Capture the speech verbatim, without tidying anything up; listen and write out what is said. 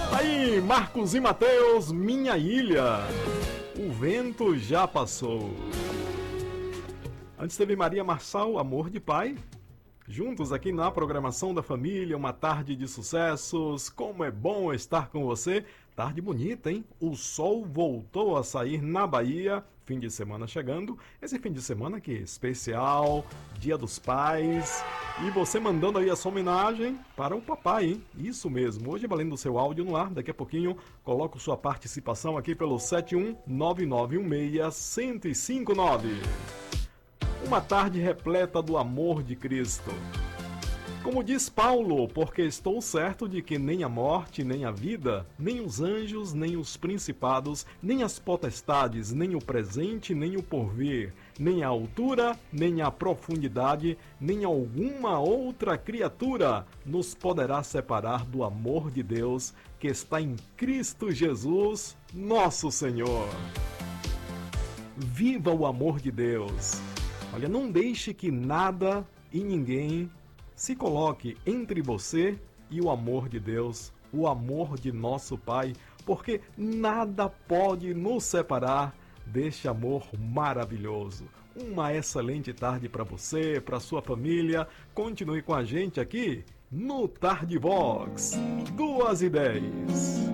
Aí, Marcos e Mateus, Minha Ilha. O vento já passou. Antes teve Maria Marçal, Amor de Pai. Juntos aqui na programação da família, uma tarde de sucessos. Como é bom estar com você. Tarde bonita, hein? O sol voltou a sair na Bahia. Fim de semana chegando. Esse fim de semana aqui especial, Dia dos Pais. E você mandando aí a sua homenagem para o papai, hein? Isso mesmo. Hoje valendo o seu áudio no ar. Daqui a pouquinho coloco sua participação aqui pelo sete um nove nove um seis, um zero cinco nove. Uma tarde repleta do amor de Cristo. Como diz Paulo, porque estou certo de que nem a morte, nem a vida, nem os anjos, nem os principados, nem as potestades, nem o presente, nem o porvir, nem a altura, nem a profundidade, nem alguma outra criatura nos poderá separar do amor de Deus que está em Cristo Jesus, nosso Senhor. Viva o amor de Deus! Olha, não deixe que nada e ninguém se coloque entre você e o amor de Deus, o amor de nosso Pai, porque nada pode nos separar deste amor maravilhoso. Uma excelente tarde para você, para sua família. Continue com a gente aqui no Tarde Vox. Duas e dez.